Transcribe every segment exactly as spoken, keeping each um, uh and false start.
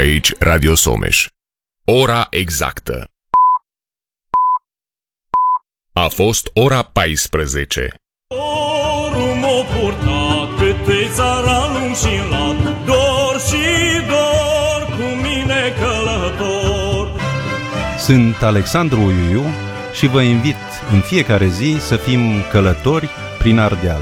Aici Radio Someș. Ora exactă. A fost ora paisprezece. Dorul m-a purtat pe țara lung și lat, dor și dor cu mine călător. Sunt Alexandru Uiuiu și vă invit în fiecare zi să fim călători prin Ardeal.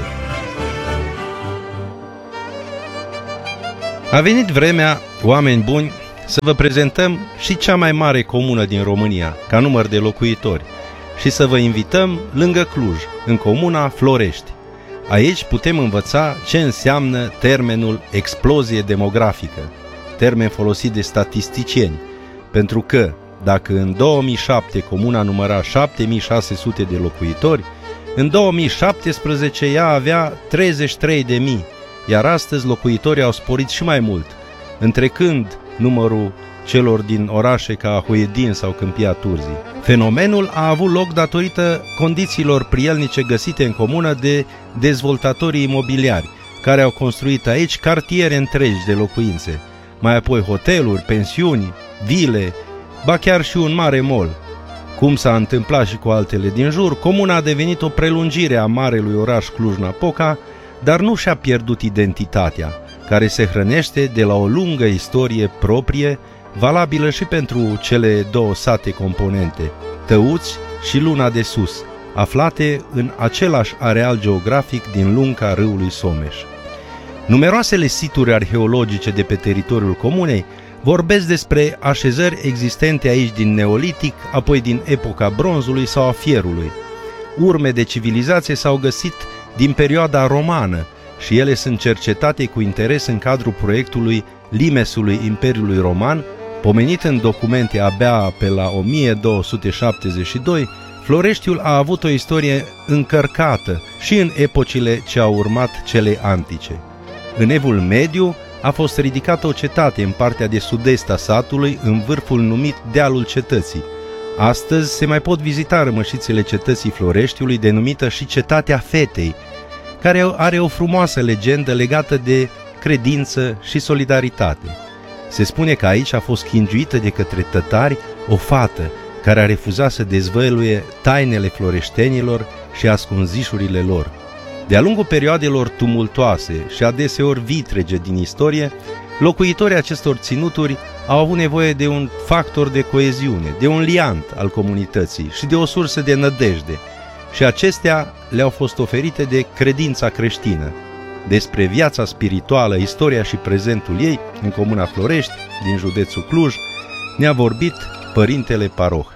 A venit vremea, oameni buni, să vă prezentăm și cea mai mare comună din România, ca număr de locuitori, și să vă invităm lângă Cluj, în comuna Florești. Aici putem învăța ce înseamnă termenul explozie demografică, termen folosit de statisticieni, pentru că dacă în două mii șapte comuna număra șapte mii șase sute de locuitori, în două mii șaptesprezece ea avea treizeci și trei de mii, iar astăzi locuitorii au sporit și mai mult, întrecând numărul celor din orașe ca Huedin sau Câmpia Turzii. Fenomenul a avut loc datorită condițiilor prielnice găsite în comună de dezvoltatorii imobiliari, care au construit aici cartiere întregi de locuințe, mai apoi hoteluri, pensiuni, vile, ba chiar și un mare mall. Cum s-a întâmplat și cu altele din jur, comuna a devenit o prelungire a marelui oraș Cluj-Napoca, dar nu și-a pierdut identitatea, care se hrănește de la o lungă istorie proprie, valabilă și pentru cele două sate componente, Tăuți și Luna de Sus, aflate în același areal geografic din lunga râului Someș. Numeroasele situri arheologice de pe teritoriul comunei vorbesc despre așezări existente aici din Neolitic, apoi din epoca bronzului sau a fierului. Urme de civilizație s-au găsit din perioada romană și ele sunt cercetate cu interes în cadrul proiectului Limesului Imperiului Roman, pomenit în documente abia pe la o mie două sute șaptezeci și doi. Floreștiul a avut o istorie încărcată și în epocile ce au urmat cele antice. În Evul Mediu a fost ridicată o cetate în partea de sud-est a satului, în vârful numit Dealul Cetății. Astăzi se mai pot vizita rămășițele cetății Floreștiului, denumită și Cetatea Fetei, care are o frumoasă legendă legată de credință și solidaritate. Se spune că aici a fost chingiuită de către tătari o fată care a refuzat să dezvăluie tainele floreștenilor și ascunzișurile lor. De-a lungul perioadelor tumultoase și adeseori vitrege din istorie, locuitorii acestor ținuturi au avut nevoie de un factor de coeziune, de un liant al comunității și de o sursă de nădejde, și acestea le-au fost oferite de credința creștină. Despre viața spirituală, istoria și prezentul ei în comuna Florești, din județul Cluj, ne-a vorbit părintele paroh.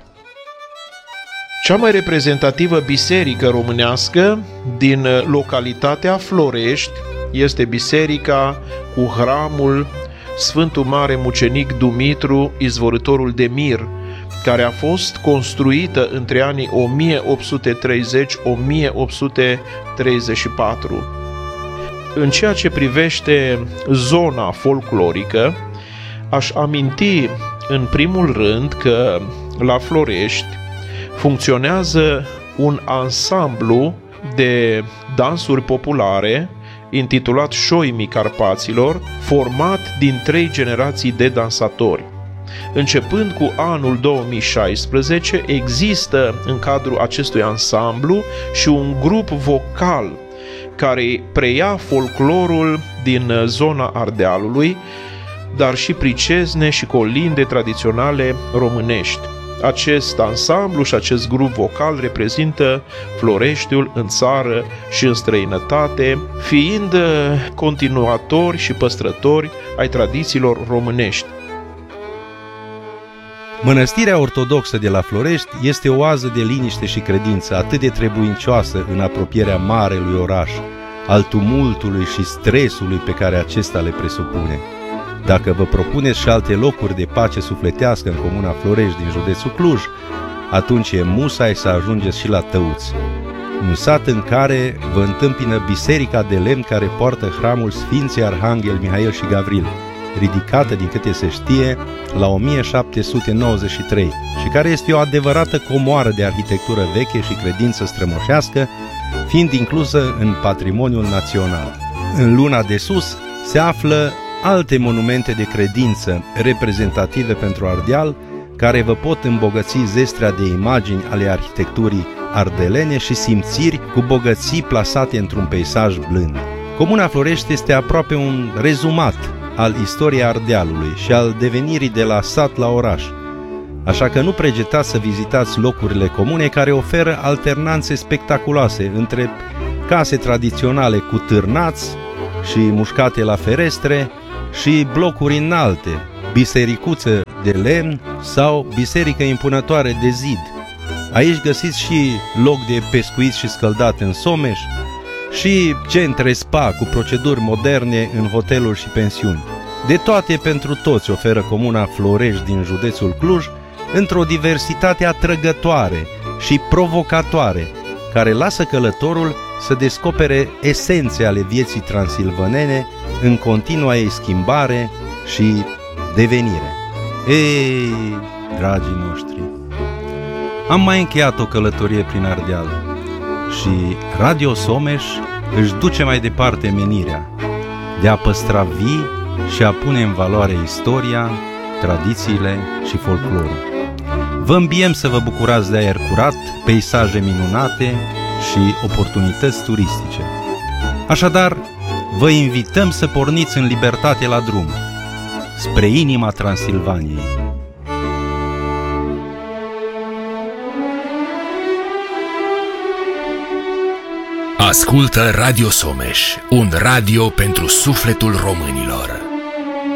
Cea mai reprezentativă biserică românească din localitatea Florești este biserica cu hramul Sfântul Mare Mucenic Dumitru, izvorâtorul de mir, care a fost construită între anii o mie opt sute treizeci - o mie opt sute treizeci și patru. În ceea ce privește zona folclorică, aș aminti în primul rând că la Florești funcționează un ansamblu de dansuri populare intitulat Șoimii Carpaților, format din trei generații de dansatori. Începând cu anul două mii șaisprezece, există în cadrul acestui ansamblu și un grup vocal care preia folclorul din zona Ardealului, dar și pricezne și colinde tradiționale românești. Acest ansamblu și acest grup vocal reprezintă Floreștiul în țară și în străinătate, fiind continuatori și păstrători ai tradițiilor românești. Mănăstirea ortodoxă de la Florești este o oază de liniște și credință atât de trebuincioasă în apropierea marelui oraș, al tumultului și stresului pe care acesta le presupune. Dacă vă propuneți și alte locuri de pace sufletească în comuna Florești din județul Cluj, atunci e musai să ajungeți și la Tăuți, un sat în care vă întâmpină biserica de lemn care poartă hramul Sfinții Arhanghel Mihail și Gavril, ridicată, din câte se știe, la o mie șapte sute nouăzeci și trei și care este o adevărată comoară de arhitectură veche și credință strămoșească, fiind inclusă în patrimoniul național. În Luna de Sus se află alte monumente de credință reprezentative pentru Ardeal, care vă pot îmbogăți zestrea de imagini ale arhitecturii ardelene și simțiri cu bogății plasate într-un peisaj blând. Comuna Florești este aproape un rezumat al istoriei Ardealului și al devenirii de la sat la oraș, așa că nu pregetați să vizitați locurile comune care oferă alternanțe spectaculoase între case tradiționale cu târnați și mușcate la ferestre și blocuri înalte, bisericuță de lemn sau biserică impunătoare de zid. Aici găsiți și loc de pescuit și scăldat în Someș și centre spa cu proceduri moderne în hoteluri și pensiuni. De toate pentru toți oferă comuna Florești din județul Cluj, într-o diversitate atrăgătoare și provocatoare, care lasă călătorul să descopere esențe ale vieții transilvanene în continua ei schimbare și devenire. Ei, dragii noștri, am mai încheiat o călătorie prin Ardeal și Radio Someș își duce mai departe menirea de a păstra vii și a pune în valoare istoria, tradițiile și folclorul. Vă îmbiem să vă bucurați de aer curat, peisaje minunate și oportunități turistice. Așadar, vă invităm să porniți în libertate la drum, spre inima Transilvaniei. Ascultă Radio Someș, un radio pentru sufletul românilor.